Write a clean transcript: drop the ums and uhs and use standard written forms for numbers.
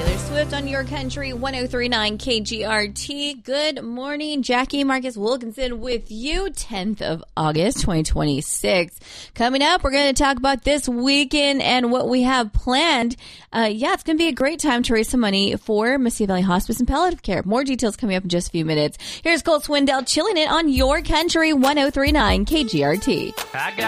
Taylor Swift on Your Country 103.9 KGRT. Good morning. Jackie Marcus Wilkinson with you. 10th of August 2026. Coming up, we're going to talk about this weekend and what we have planned. It's going to be a great time to raise some money for Mesilla Valley Hospice and Palliative Care. More details coming up in just a few minutes. Here's Colt Swindell chilling it on Your Country 103.9 KGRT.